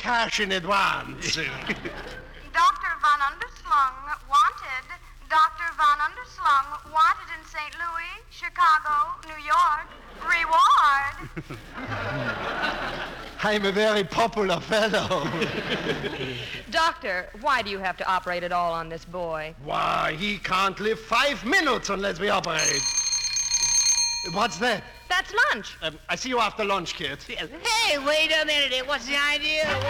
cash in advance. Dr. Von Underslung wanted. Dr. Von Underslung wanted in St. Louis, Chicago, New York. Reward. I'm a very popular fellow. Doctor, why do you have to operate at all on this boy? Why, he can't live 5 minutes unless we operate. What's that? That's lunch. I see you after lunch, kid. Hey, wait a minute. What's the idea?